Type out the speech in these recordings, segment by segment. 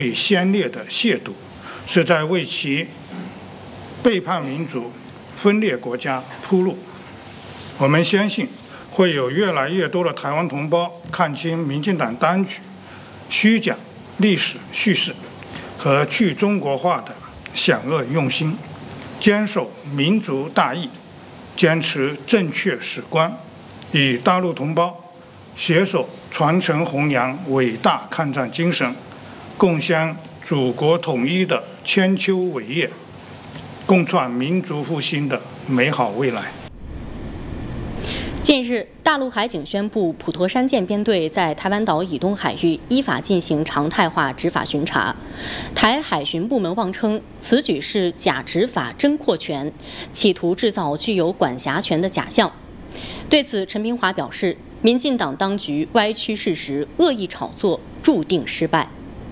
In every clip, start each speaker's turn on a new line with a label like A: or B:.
A: 先烈的亵渎，是在为其背叛民族、分裂国家铺路。我们相信，会有越来越多的台湾同胞看清民进党当局虚假历史叙事和去中国化的险恶用心，坚守民族大义，坚持正确史观，与大陆同胞携手传承弘扬伟大抗战精神，共襄祖国统一的千秋伟业，共创民族复兴的美好未来。
B: 近日，大陆海警宣布，普陀山舰编队在台湾岛以东海域依法进行常态化执法巡查。台海巡部门妄称，此举是假执法真扩权，企图制造具有管辖权的假象。对此，陈明华表示，民进党当局歪曲事实、恶意炒作，注定失败。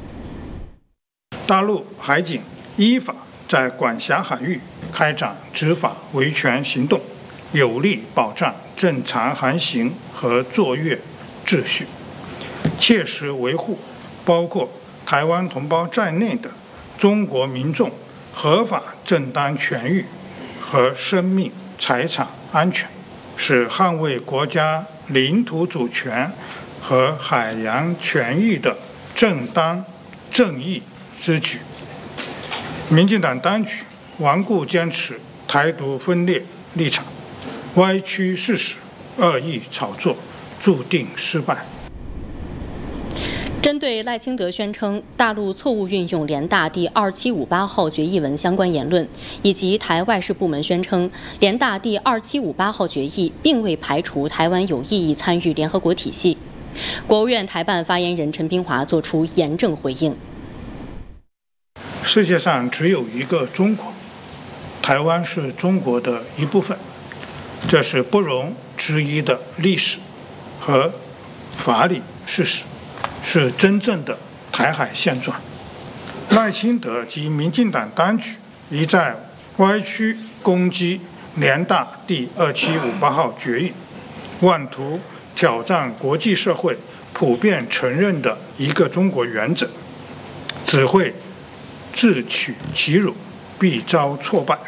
A: 大陆海警依法在管辖海域开展执法维权行动，有力保障正常航行和作业秩序，切实维护包括台湾同胞在内的中国民众合法正当权益和生命财产安全，是捍卫国家领土主权和海洋权益的正当正义之举。民进党当局顽固坚持台独分裂立场，歪曲事实，恶意炒作，注定失败。
B: 针对赖清德宣称大陆错误运用联大第2758号决议文相关言论，以及台外事部门宣称联大第2758号决议并未排除台湾有意义参与联合国体系，国务院台办发言人陈斌华作出严正回应。
A: 世界上只有一个中国，台湾是中国的一部分，这是不容置疑的历史和法理事实，是真正的台海现状。赖清德及民进党当局一再歪曲攻击联大第2758号决议，妄图挑战国际社会普遍承认的一个中国原则，只会自取其辱，必遭挫败。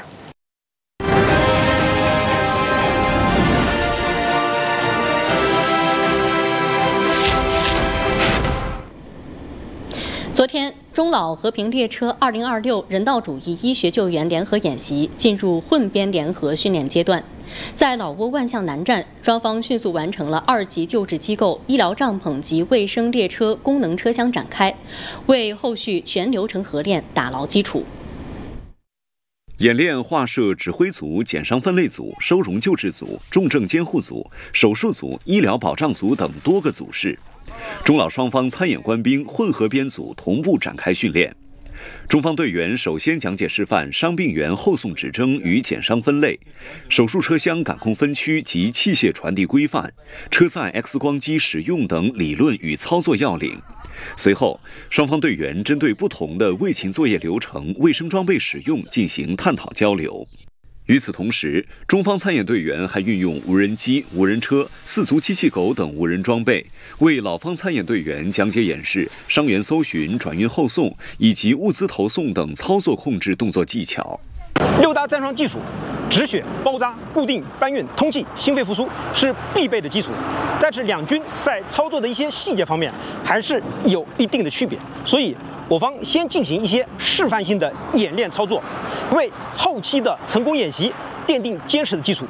B: 昨天，中老和平列车2026人道主义医学救援联合演习进入混编联合训练阶段。在老挝万象南站，双方迅速完成了2级救治机构医疗帐篷及卫生列车功能车厢展开，为后续全流程合练打牢基础。
C: 演练划设指挥组、减伤分类组、收容救治组、重症监护组、手术组、医疗保障组等多个组室。中老双方参演官兵混合编组同步展开训练。中方队员首先讲解示范伤病员后送指征与减伤分类、手术车厢感控分区及器械传递规范、车载 X 光机使用等理论与操作要领。随后，双方队员针对不同的卫勤作业流程、卫生装备使用进行探讨交流。与此同时，中方参演队员还运用无人机、无人车、4足机器狗等无人装备，为老方参演队员讲解演示伤员搜寻、转运后送以及物资投送等操作控制动作技巧。
D: 6大战伤技术，止血、包扎、固定、搬运、通气、心肺复苏是必备的基础，但是两军在操作的一些细节方面还是有一定的区别，所以我方先进行一些示范性的演练操作，为后期的成功演习奠定坚实的基础。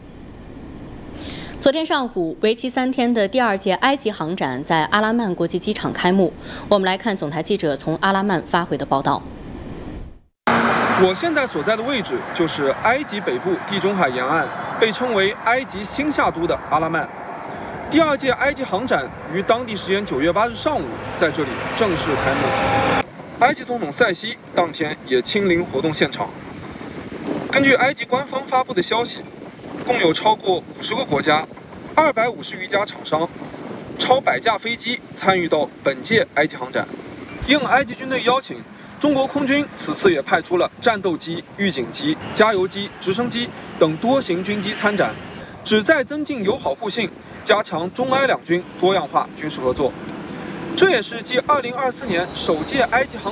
B: 昨天上午，为期3天的第2届埃及航展在阿拉曼国际机场开幕。我们来看总台记者从阿拉曼发回的报道。
E: 我现在所在的位置就是埃及北部地中海沿岸，被称为埃及新夏都的阿拉曼。第2届埃及航展于当地时间9月8日上午在这里正式开幕。埃及总统塞西当天也亲临活动现场。根据埃及官方发布的消息，共有超过50个国家、250余家厂商、超100架飞机参与到本届埃及航展。应埃及军队邀请，中国空军此次也派出了战斗机、预警机、加油机、直升机等多型军机参展，旨在增进友好互信，加强中埃两军多样化军事合作。这也是继2024年首届埃及航